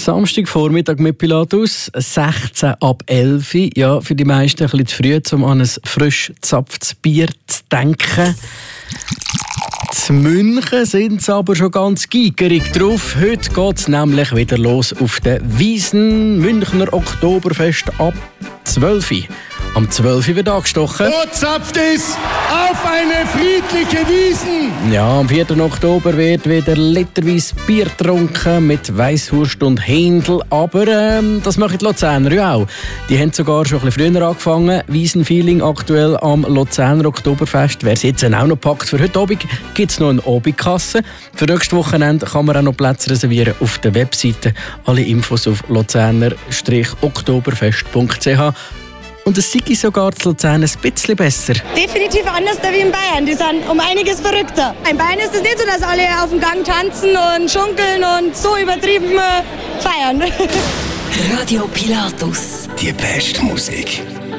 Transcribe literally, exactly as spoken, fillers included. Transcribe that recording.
Samstagvormittag mit Pilatus, sechzehn ab elf. Ja, für die meisten ein bisschen zu früh, um an ein frisch gezapftes Bier zu denken. In München sind sie aber schon ganz geigerig drauf. Heute geht es nämlich wieder los auf der Wiesn Münchner Oktoberfest ab zwölf. Am zwölf wird angestochen. So zapft es auf eine friedliche Wiesn. Ja, am vierten Oktober wird wieder literweise Bier getrunken mit Weisshurst und Händel. Aber ähm, das machen die Luzerner ja auch. Die haben sogar schon ein bisschen früher angefangen. Wiesn-Feeling aktuell am Luzerner Oktoberfest. Wer es jetzt auch noch packt, für heute Abend gibt es noch eine Abendkasse. Für nächstes Wochenende kann man auch noch Plätze reservieren auf der Webseite. Alle Infos auf luzerner oktoberfest punkt c h. Und es sei sogar zu Luzern ein bisschen besser. Definitiv anders wie in Bayern. Die sind um einiges verrückter. In Bayern ist es nicht so, dass alle auf dem Gang tanzen und schunkeln und so übertrieben feiern. Radio Pilatus. Die beste Musik.